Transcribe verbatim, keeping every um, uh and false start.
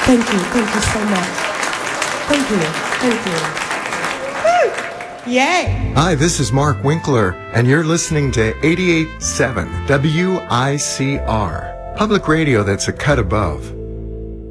Thank you. Thank you so much. Thank you. Thank you. Woo! Yay! Hi, this is Mark Winkler, and you're listening to eighty-eight point seven W I C R, public radio that's a cut above.